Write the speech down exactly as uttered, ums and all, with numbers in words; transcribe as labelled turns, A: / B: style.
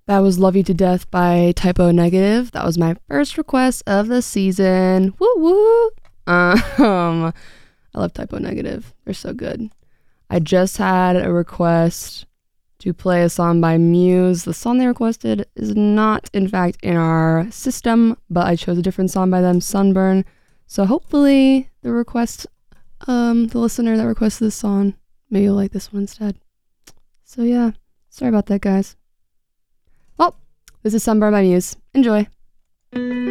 A: That was Love You to Death by Typo Negative. That was my first request of the season. Woo woo! Um, I love Typo Negative. They're so good. I just had a request to play a song by Muse. The song they requested is not, in fact, in our system, but I chose a different song by them, Sunburn. So hopefully the request, um, the listener that requested this song, maybe you'll like this one instead. So yeah, sorry about that, guys. Well, this is Sunburn by Muse. Enjoy.